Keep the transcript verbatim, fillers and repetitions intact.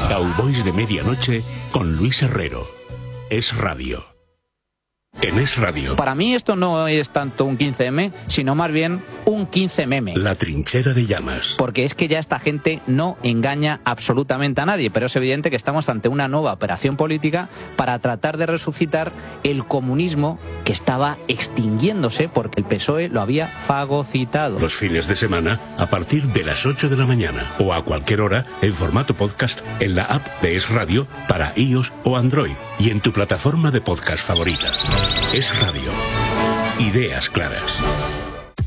Cowboys de Medianoche con Luis Herrero. Es Radio. En Es Radio. Para mí esto no es tanto un quince eme, sino más bien un quince meme. La trinchera de llamas. Porque es que ya esta gente no engaña absolutamente a nadie, pero es evidente que estamos ante una nueva operación política para tratar de resucitar el comunismo que estaba extinguiéndose porque el P S O E lo había fagocitado. Los fines de semana a partir de las ocho de la mañana o a cualquier hora en formato podcast en la app de Es Radio para iOS o Android y en tu plataforma de podcast favorita. Es Radio. Ideas claras.